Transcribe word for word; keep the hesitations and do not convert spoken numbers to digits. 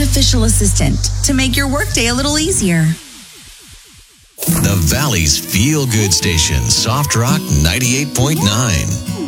artificial assistant to make your workday a little easier. The Valley's feel-good station, Soft Rock ninety-eight point nine.